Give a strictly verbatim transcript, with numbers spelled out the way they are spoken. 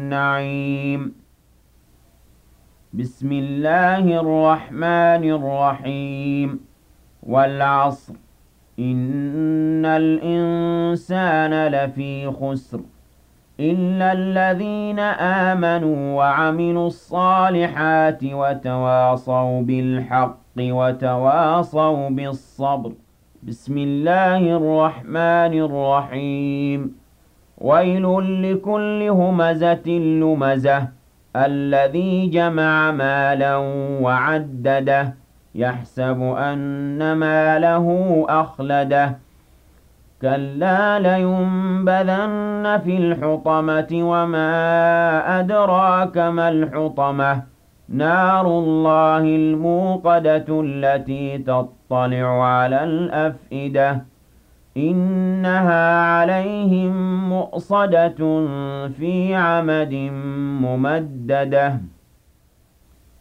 النعيم. بسم الله الرحمن الرحيم. والعصر إن الإنسان لفي خسر إلا الذين آمنوا وعملوا الصالحات وتواصوا بالحق وتواصوا بالصبر. بسم الله الرحمن الرحيم. ويل لكل همزة لمزة الذي جمع مالا وعدده يحسب أن ماله أخلده كلا لينبذن في الحطمة وما أدراك ما الحطمة نار الله الموقدة التي تطلع على الأفئدة إنها عليهم مؤصدة في عمد ممددة.